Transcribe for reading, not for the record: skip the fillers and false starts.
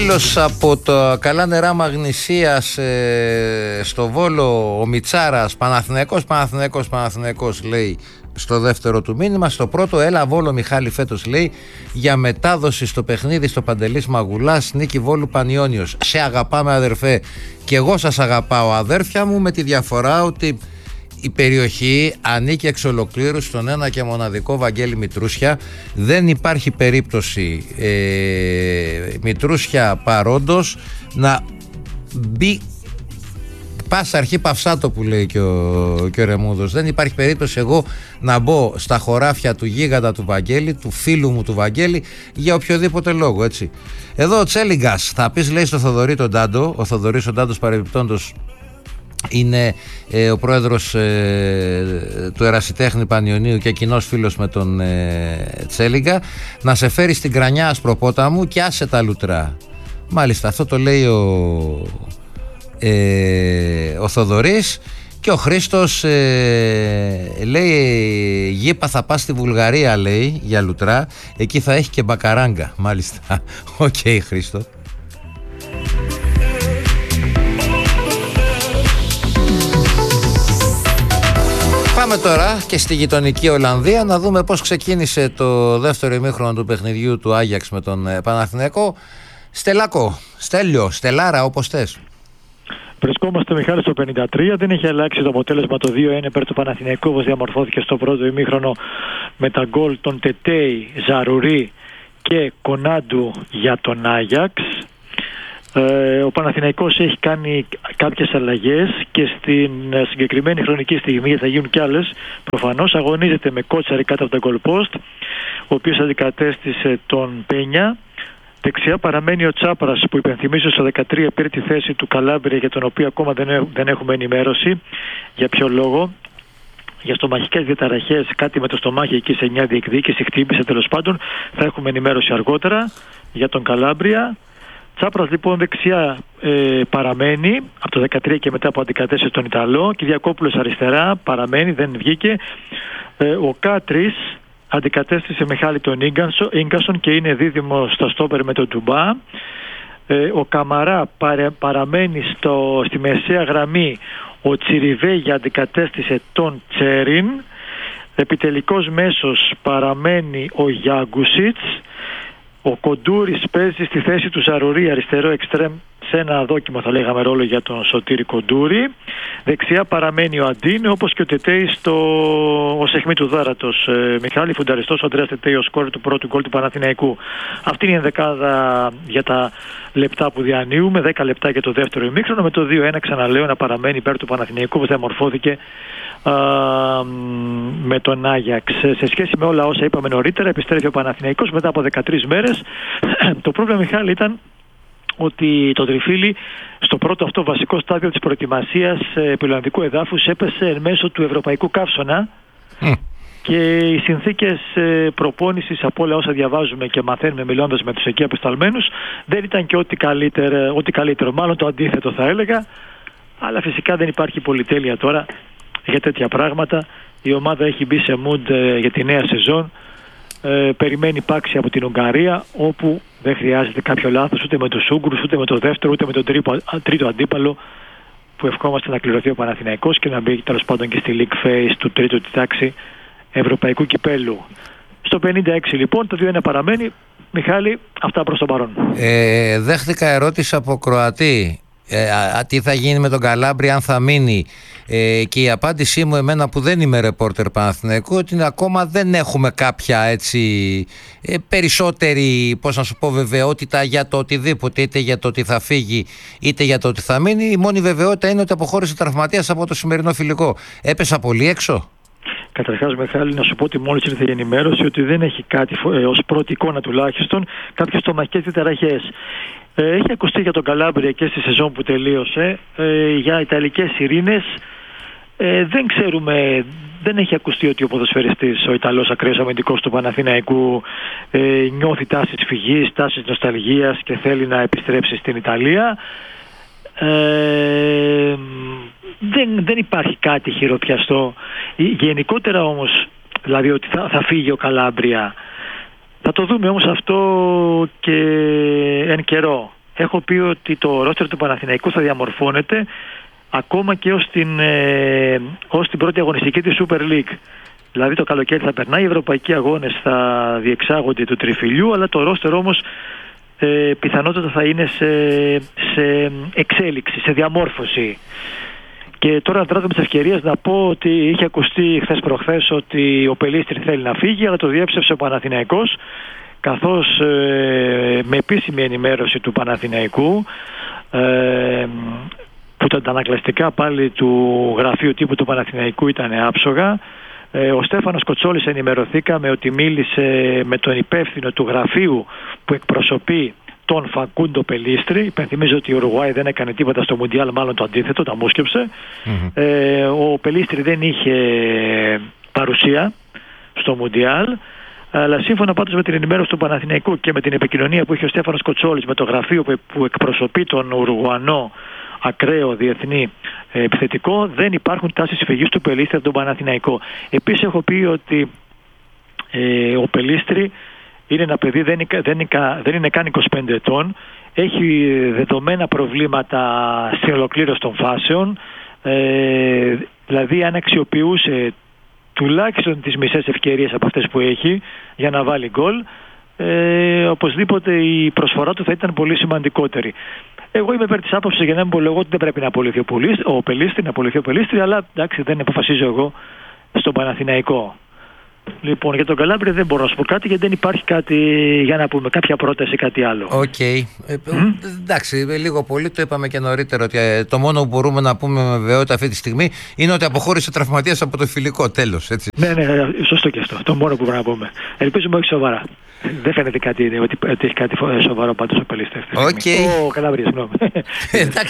Τέλος, από τα καλά νερά Μαγνησίας στο Βόλο, ο Μιτσάρας, Παναθηναϊκός λέει στο δεύτερο του μήνυμα. Στο πρώτο, έλα Βόλο Μιχάλη φέτος, λέει, για μετάδοση στο παιχνίδι στο Παντελής Μαγουλάς, νίκη Βόλου Πανιόνιος. Σε αγαπάμε αδερφέ, και εγώ σας αγαπάω αδέρφια μου, με τη διαφορά ότι η περιοχή ανήκει εξ ολοκλήρου στον ένα και μοναδικό Βαγγέλη Μητρούσια. Δεν υπάρχει περίπτωση Μητρούσια παρόντος να μπει πάσα αρχή παυσάτο, που λέει και ο Ρεμούδος. Δεν υπάρχει περίπτωση εγώ να μπω στα χωράφια του γίγαντα του Βαγγέλη, του φίλου μου του Βαγγέλη, για οποιοδήποτε λόγο, έτσι. Εδώ ο Τσέλιγκας θα πεις, λέει, στο Θοδωρή τον Τάντο. Ο Θοδωρής ο Τάντος, παρεμπιπτόντος, είναι ο πρόεδρος του Ερασιτέχνη Πανιωνίου και κοινός φίλος με τον Τσέλιγκα, να σε φέρει στην Κρανιά Ασπροπόταμου και άσε τα λουτρά. Μάλιστα, αυτό το λέει ο Θοδωρής. Και ο Χρήστος λέει, γήπα θα πας στη Βουλγαρία, λέει, για λουτρά, εκεί θα έχει και μπακαράγκα. Μάλιστα, οκ, Χρήστο. Πάμε τώρα και στη γειτονική Ολλανδία να δούμε πώς ξεκίνησε το δεύτερο ημίχρονο του παιχνιδιού του Άγιαξ με τον Παναθηναϊκό. Στελάκο, Στελάρα, όπως θες. Βρισκόμαστε, Μιχάλη, στο 53. Δεν έχει αλλάξει το αποτέλεσμα, το 2-1 υπέρ του Παναθηναϊκού, όπως διαμορφώθηκε στο πρώτο ημίχρονο με τα γκολ των Τετέι, Ζαρουρί και Κονάντου για τον Άγιαξ. Ο Παναθηναϊκός έχει κάνει κάποιες αλλαγές και στην συγκεκριμένη χρονική στιγμή, γιατί θα γίνουν κι άλλες, προφανώς αγωνίζεται με Κότσαρη κάτω από τον goal post, ο οποίος αντικατέστησε τον Πένια. Δεξιά παραμένει ο Τσάπρας, που υπενθυμίζω στο 13 πήρε τη θέση του Καλάμπρια, για τον οποίο ακόμα δεν έχουμε ενημέρωση για ποιο λόγο. Για στομαχικές διαταραχές, κάτι με το στομάχι εκεί σε 9 διεκδίκηση, χτύπησε τέλος πάντων. Θα έχουμε ενημέρωση αργότερα για τον Καλάμπρια. Τσάπρας λοιπόν δεξιά παραμένει από το 13 και μετά που αντικατέστησε τον Ιταλό. Κυριακόπουλος αριστερά παραμένει, δεν βγήκε. Ο Κάτρης αντικατέστησε Μιχάλη τον Ίγκασον και είναι δίδυμο στα στόπερ με τον Ντουμπά. Ο Καμαρά παραμένει στη μεσαία γραμμή. Ο Τσιριβέγια αντικατέστησε τον Τσέριν. Επιτελικός μέσος παραμένει ο Γιάγκουσιτς. Ο Κοντούρης παίζει στη θέση του Ζαρουρί, αριστερό εξτρέμ, σε ένα δόκιμο θα λέγαμε ρόλο για τον Σωτήρη Κοντούρη. Δεξιά παραμένει ο Αντίνε, όπως και ο Τετέι ως αιχμή του δάρατος. Μιχάλη Φουνταριστός, ο Ανδρέας Τετέι, ο σκόρ του πρώτου γκολ του Παναθηναϊκού. Αυτή είναι η ενδεκάδα για τα λεπτά που διανύουμε, 10 λεπτά για το δεύτερο ημίχρονο, με το 2-1 ξαναλέω να παραμένει υπέρ του Παναθηναϊκού, όπως διαμορφώθηκε με τον Άγιαξ. Σε σχέση με όλα όσα είπαμε νωρίτερα, επιστρέφει ο Παναθηναϊκός μετά από 13 μέρες. Το πρόβλημα, Μιχάλη, ήταν ότι το τριφύλι στο πρώτο αυτό βασικό στάδιο της προετοιμασίας ολλανδικού εδάφους έπεσε εν μέσω του ευρωπαϊκού καύσωνα και οι συνθήκες προπόνησης, από όλα όσα διαβάζουμε και μαθαίνουμε μιλώντας με τους εκεί απεσταλμένους, δεν ήταν και ό,τι καλύτερο, μάλλον το αντίθετο θα έλεγα. Αλλά φυσικά δεν υπάρχει πολυτέλεια τώρα για τέτοια πράγματα. Η ομάδα έχει μπει σε mood για τη νέα σεζόν. Περιμένει πάξη από την Ουγγαρία, όπου δεν χρειάζεται κάποιο λάθος ούτε με τους Ούγγρους, ούτε με το δεύτερο, ούτε με τον τρίτο αντίπαλο, που ευχόμαστε να κληρωθεί ο Παναθηναϊκός και να μπει τέλος πάντων και στη League Phase του τρίτου της τάξη Ευρωπαϊκού Κυπέλλου. Στο 56 λοιπόν το 2-1 παραμένει. Μιχάλη, αυτά προς τον παρόν. Δέχτηκα ερώτηση από Κροατή. Τι θα γίνει με τον Καλάμπρια, αν θα μείνει, και η απάντησή μου, εμένα που δεν είμαι ρεπόρτερ Παναθηναϊκού, ότι ακόμα δεν έχουμε κάποια έτσι περισσότερη, πώς να σου πω, βεβαιότητα για το οτιδήποτε, είτε για το ότι θα φύγει είτε για το ότι θα μείνει. Η μόνη βεβαιότητα είναι ότι αποχώρησε τραυματίας από το σημερινό φιλικό. Έπεσα πολύ έξω. Καταρχάς, Μιχάλη, να σου πω ότι μόλις ήρθε η ενημέρωση ότι δεν έχει κάτι, ως πρώτη εικόνα τουλάχιστον, κάποιες στομαχικές διαταραχές. Έχει ακουστεί για τον Καλάμπρια και στη σεζόν που τελείωσε για ιταλικές ειρήνες. Δεν ξέρουμε, δεν έχει ακουστεί ότι ο ποδοσφαιριστής, ο Ιταλός ακραίος αμυντικός του Παναθηναϊκού, νιώθει τάσεις φυγής, τάσεις νοσταλγίας και θέλει να επιστρέψει στην Ιταλία. Δεν υπάρχει κάτι χειροπιαστό. Γενικότερα όμως, δηλαδή ότι θα φύγει ο Καλάμπρια, θα το δούμε όμως αυτό και εν καιρό. έχω πει ότι το ρόστερ του Παναθηναϊκού θα διαμορφώνεται ακόμα και ως την πρώτη αγωνιστική της Super League. Δηλαδή το καλοκαίρι θα περνάει, οι ευρωπαϊκοί αγώνες θα διεξάγονται του τριφυλιού, αλλά το ρόστερ όμως πιθανότατα θα είναι σε εξέλιξη, σε διαμόρφωση. Και τώρα δράτω με τις ευκαιρίες να πω ότι είχε ακουστεί χθες προχθές ότι ο Πελίστρη θέλει να φύγει, αλλά το διέψευσε ο Παναθηναϊκός, καθώς με επίσημη ενημέρωση του Παναθηναϊκού, που τα αντανακλαστικά πάλι του γραφείου τύπου του Παναθηναϊκού ήταν άψογα, ο Στέφανος Κοτσόλης ενημερωθήκαμε ότι μίλησε με τον υπεύθυνο του γραφείου που εκπροσωπεί τον Φακούντο Πελίστρη. Υπενθυμίζω ότι η Ουρουγουάη δεν έκανε τίποτα στο Μουντιάλ, μάλλον το αντίθετο, τα μούσκεψε. Ο Πελίστρη δεν είχε παρουσία στο Μουντιάλ, αλλά σύμφωνα πάντως με την ενημέρωση του Παναθηναϊκού και με την επικοινωνία που είχε ο Στέφανος Κοτσόλης με το γραφείο που εκπροσωπεί τον Ουρουγουανό ακραίο διεθνή επιθετικό, δεν υπάρχουν τάσεις φυγής του Πελίστρη από τον Παναθηναϊκό. Επίσης έχω πει ότι ο Πελίστρη είναι ένα παιδί, δεν είναι καν 25 ετών, έχει δεδομένα προβλήματα στην ολοκλήρωση των φάσεων, δηλαδή αν αξιοποιούσε τουλάχιστον τις μισές ευκαιρίες από αυτές που έχει για να βάλει γκολ, οπωσδήποτε η προσφορά του θα ήταν πολύ σημαντικότερη. Εγώ είμαι υπέρ της άποψης, για να μην πω εγώ, ότι δεν πρέπει να απολυθεί ο Πελίστρη, αλλά εντάξει, δεν αποφασίζω εγώ στον Παναθηναϊκό. Λοιπόν, για τον Καλάμπρη δεν μπορώ να σου πω κάτι, γιατί δεν υπάρχει κάτι, για να πούμε, κάποια πρόταση ή κάτι άλλο. Οκ. Εντάξει, λίγο πολύ το είπαμε και νωρίτερα, ότι το μόνο που μπορούμε να πούμε με βεβαιότητα αυτή τη στιγμή είναι ότι αποχώρησε τραυματίας από το φιλικό. Τέλος, έτσι. Ναι, σωστό και αυτό. Το μόνο που μπορούμε να πούμε. Ελπίζουμε όχι σοβαρά. Δεν φαίνεται ότι έχει κάτι σοβαρό πάντως ο Πελίστρη. Okay. Ο Καλάμπρης, συγγνώμη.